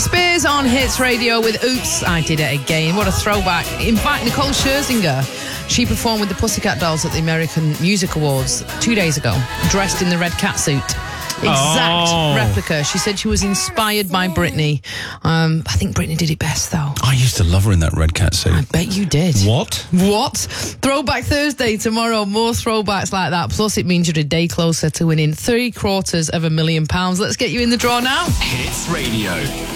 Britney Spears on Hits Radio with Oops, I Did It Again. What a throwback. In fact, Nicole Scherzinger, she performed with the Pussycat Dolls at the American Music Awards 2 days ago, dressed in the red cat suit. Exact replica. She said she was inspired by Britney. I think Britney did it best, though. I used to love her in that red cat suit. I bet you did. What? Throwback Thursday tomorrow. More throwbacks like that. Plus, it means you're a day closer to winning £750,000. Let's get you in the draw now. Hits Radio.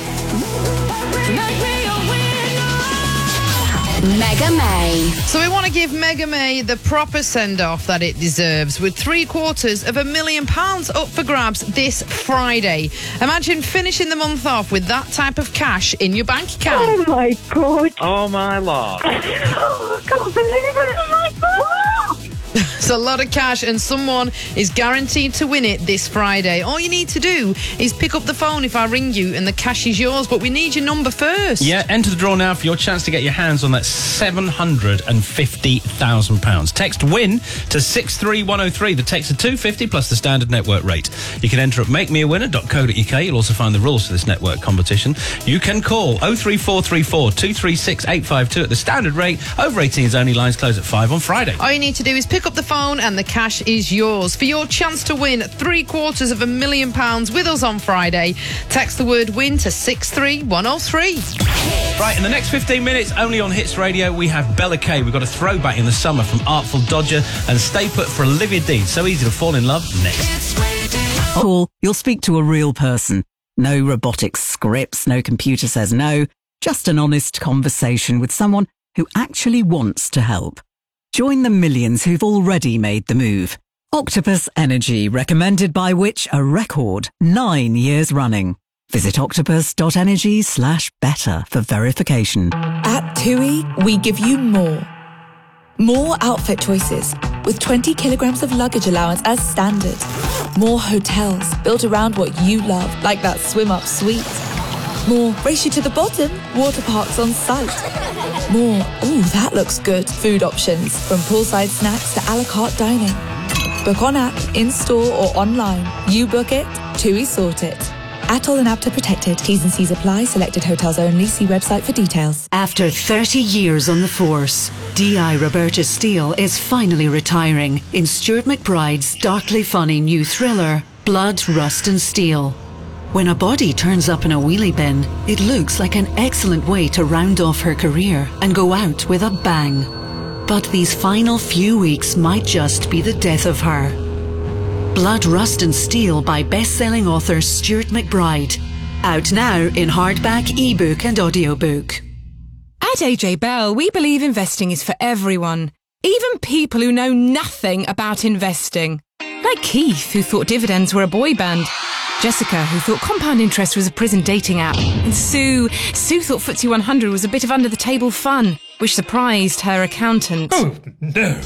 Mega May. So we want to give Mega May the proper send-off that it deserves, with £750,000 up for grabs this Friday. Imagine finishing the month off with that type of cash in your bank account. Oh my God. Oh my Lord. Oh, I can't believe it. Oh my God. It's a lot of cash, and someone is guaranteed to win it this Friday. All you need to do is pick up the phone if I ring you, and the cash is yours, but we need your number first. Yeah, enter the draw now for your chance to get your hands on that £750,000. Text WIN to 63103. The text is £250 plus the standard network rate. You can enter at makemeawinner.co.uk. You'll also find the rules for this network competition. You can call 03434 236 852 at the standard rate. Over 18s only. Lines close at 5 on Friday. All you need to do is pick up the phone and the cash is yours. For your chance to win £750,000 with us on Friday, text the word WIN to 63103. Right, in the next 15 minutes, only on Hits Radio, we have Bella Kay. We've got a throwback in the summer from Artful Dodger and Stay Put for Olivia Dean. So easy to fall in love. Next. Call, you'll speak to a real person. No robotic scripts, no computer says no. Just an honest conversation with someone who actually wants to help. Join the millions who've already made the move. Octopus Energy, recommended by which a record 9 years running. Visit octopus.energy/better for verification. At TUI, we give you more. More outfit choices, with 20 kilograms of luggage allowance as standard. More hotels built around what you love, like that swim-up suite. More race you to the bottom, water parks on site. More, ooh, that looks good, food options, from poolside snacks to a la carte dining. Book on app, in-store or online. You book it, TUI sort it. Atoll and APTA protected. T's and C's apply. Selected hotels only. See website for details. After 30 years on the force, D.I. Roberta Steele is finally retiring in Stuart McBride's darkly funny new thriller, Blood, Rust and Steel. When a body turns up in a wheelie bin, it looks like an excellent way to round off her career and go out with a bang. But these final few weeks might just be the death of her. Blood, Rust and Steel by best-selling author Stuart McBride. Out now in hardback, ebook and audiobook. At AJ Bell, we believe investing is for everyone, even people who know nothing about investing. Like Keith, who thought dividends were a boy band. Jessica, who thought compound interest was a prison dating app. And Sue thought FTSE 100 was a bit of under-the-table fun, which surprised her accountant. Oh, no.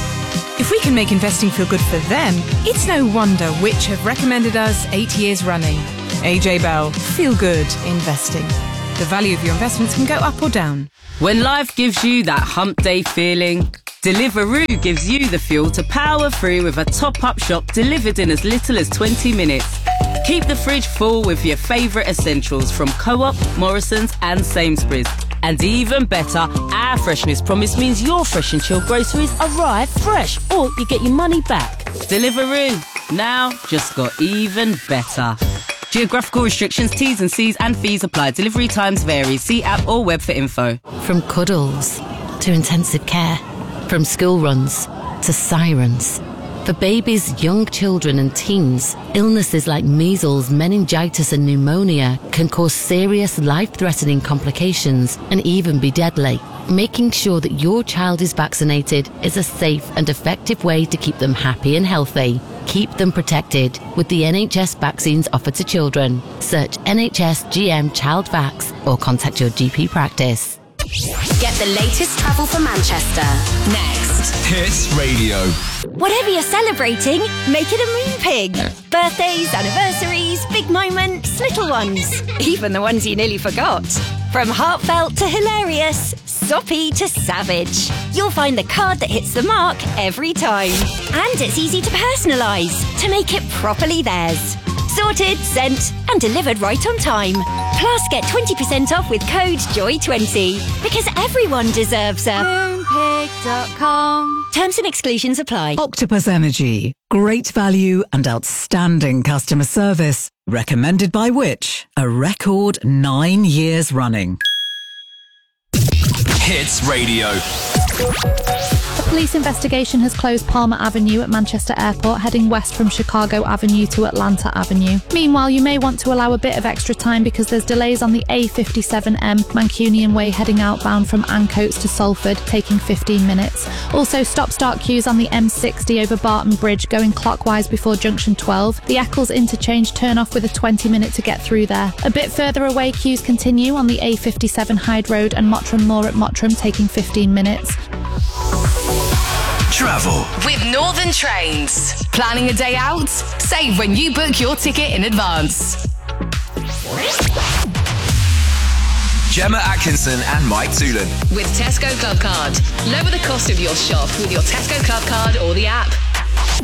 If we can make investing feel good for them, it's no wonder Which have recommended us 8 years running. AJ Bell, feel good investing. The value of your investments can go up or down. When life gives you that hump day feeling, Deliveroo gives you the fuel to power through with a top-up shop delivered in as little as 20 minutes. Keep the fridge full with your favourite essentials from Co-op, Morrison's and Sainsbury's. And even better, our freshness promise means your fresh and chilled groceries arrive fresh, or you get your money back. Deliveroo, now just got even better. Geographical restrictions, T's and C's and fees apply. Delivery times vary. See app or web for info. From cuddles to intensive care, from school runs to sirens. For babies, young children and teens, illnesses like measles, meningitis and pneumonia can cause serious life-threatening complications and even be deadly. Making sure that your child is vaccinated is a safe and effective way to keep them happy and healthy. Keep them protected with the NHS vaccines offered to children. Search NHS GM Child Vax or contact your GP practice. Get the latest travel for Manchester. Next. Hits Radio. Whatever you're celebrating, make it a moon pig. Birthdays, anniversaries, big moments, little ones. Even the ones you nearly forgot. From heartfelt to hilarious, soppy to savage. You'll find the card that hits the mark every time. And it's easy to personalise to make it properly theirs. Sorted, sent and delivered right on time. Plus, get 20% off with code JOY20. Because everyone deserves a Moonpig.com. Terms and exclusions apply. Octopus Energy. Great value and outstanding customer service. Recommended by Which? A record 9 years running. Hits Radio. A police investigation has closed Palmer Avenue at Manchester Airport, heading west from Chicago Avenue to Atlanta Avenue. Meanwhile, you may want to allow a bit of extra time because there's delays on the A57M Mancunian Way heading outbound from Ancoats to Salford, taking 15 minutes. Also, stop-start queues on the M60 over Barton Bridge going clockwise before junction 12. The Eccles interchange turn off with a 20-minute to get through there. A bit further away, queues continue on the A57 Hyde Road and Mottram Moor at Mottram, taking 15 minutes. Travel with Northern Trains. Planning a day out? Save when you book your ticket in advance. Gemma Atkinson and Mike Toolan. With Tesco Club Card. Lower the cost of your shop with your Tesco Club Card or the app.